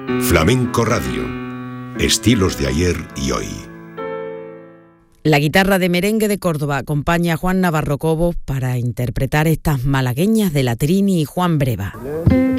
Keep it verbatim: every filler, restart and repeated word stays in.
Flamenco Radio. Estilos de ayer y hoy. La guitarra de merengue de Córdoba acompaña a Juan Navarro Cobo para interpretar estas malagueñas de la Trini y Juan Breva.